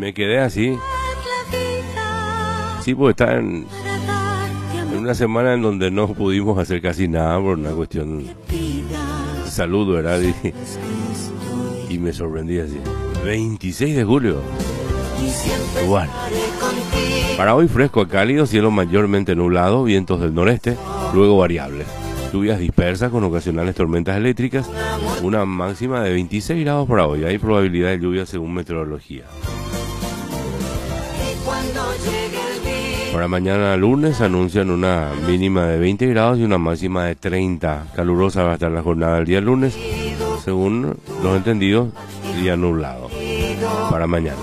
me quedé así. Sí, porque está en una semana en donde no pudimos hacer casi nada por una cuestión de salud, ¿verdad? Y me sorprendí así. 26 de julio. Bueno. Para hoy fresco a cálido, cielo mayormente nublado, vientos del noreste, luego variables. Lluvias dispersas con ocasionales tormentas eléctricas, una máxima de 26 grados para hoy. Hay probabilidad de lluvia según meteorología. Para mañana lunes anuncian una mínima de 20 grados y una máxima de 30. Calurosa va a estar la jornada del día lunes, según los entendidos, día nublado para mañana.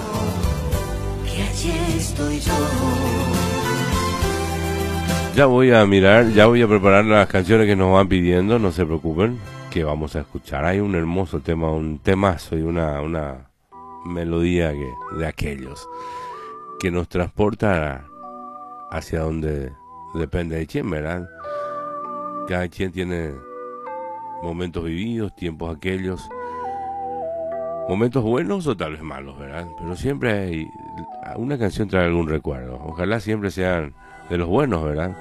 Ya voy a mirar, ya voy a preparar las canciones que nos van pidiendo, no se preocupen, que vamos a escuchar. Hay un hermoso tema, un temazo y una melodía de aquellos que nos transporta hacia donde depende de quién, ¿verdad? Cada quien tiene momentos vividos, tiempos aquellos, momentos buenos o tal vez malos, ¿verdad? Pero siempre hay, una canción trae algún recuerdo. Ojalá siempre sean de los buenos, ¿verdad?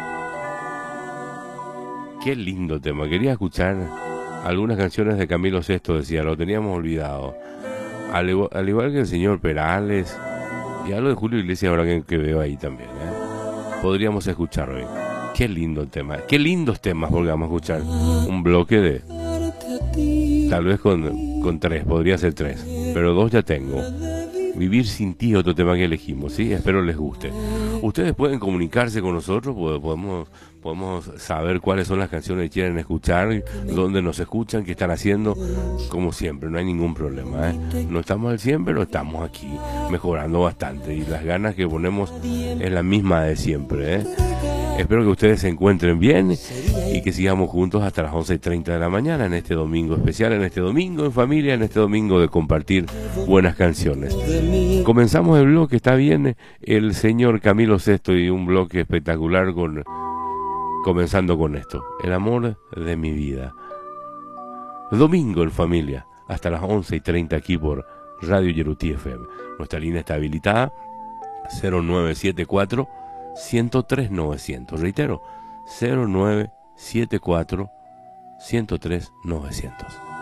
Qué lindo tema. Quería escuchar algunas canciones de Camilo Sesto, decía, lo teníamos olvidado. Al igual que el señor Perales y algo de Julio Iglesias ahora que veo ahí también, ¿eh? Podríamos escuchar hoy. Qué lindo tema. Qué lindos temas porque vamos a escuchar. Un bloque de... Tal vez con 3, podría ser 3. Pero 2 ya tengo. Vivir sin ti, otro tema que elegimos, ¿sí? Espero les guste. Ustedes pueden comunicarse con nosotros, podemos saber cuáles son las canciones que quieren escuchar, dónde nos escuchan, qué están haciendo, como siempre, no hay ningún problema, ¿eh? No estamos al 100, pero estamos aquí, mejorando bastante, y las ganas que ponemos es la misma de siempre, ¿eh? Espero que ustedes se encuentren bien y que sigamos juntos hasta las 11:30 de la mañana en este domingo especial, en este domingo en familia, en este domingo de compartir buenas canciones. Comenzamos el bloque, está bien, el señor Camilo Sesto y un bloque espectacular comenzando con esto, el amor de mi vida. Domingo en familia, hasta las 11:30 aquí por Radio Yerutí FM. Nuestra línea está habilitada, 0974 103 900. Reitero, 0974 103 900.